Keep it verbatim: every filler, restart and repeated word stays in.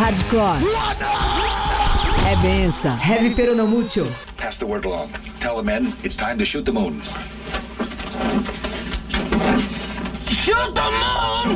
Hardcore. É benção. Heavy pero no mucho. Pass the word along. Tell the men it's time to shoot the moon. Shoot the moon!